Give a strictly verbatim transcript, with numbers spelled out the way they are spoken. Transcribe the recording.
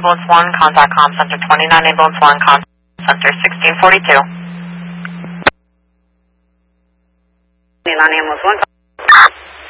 Ambulance one, contact comm center twenty-nine, Ambulance one, contact center sixteen forty-two. twenty-nine, Ambulance one.